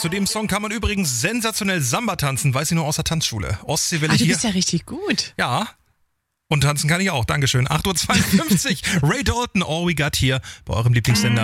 Zu dem Song kann man übrigens sensationell Samba tanzen, weiß ich nur aus der Tanzschule. Ostseewelle Du hier. bist ja richtig gut. Ja. Und tanzen kann ich auch. Dankeschön. 8.52 Uhr. Ray Dalton, All We Got hier bei eurem Lieblingssender.